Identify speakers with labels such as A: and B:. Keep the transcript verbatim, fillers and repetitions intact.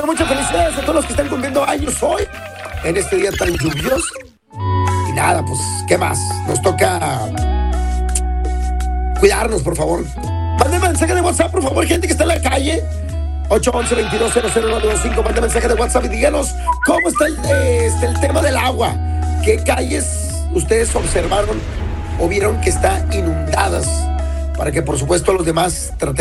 A: Muchas felicidades a todos los que están cumpliendo años hoy, en este día tan lluvioso. Y nada, pues, ¿qué más? Nos toca cuidarnos, por favor. Manden mensaje de WhatsApp, por favor, gente que está en la calle. ocho once, veintidós, cero cero nueve dos cinco. Manden mensaje de WhatsApp y díganos cómo está el, eh, este, el tema del agua. ¿Qué calles ustedes observaron o vieron que están inundadas? Para que, por supuesto, los demás tratemos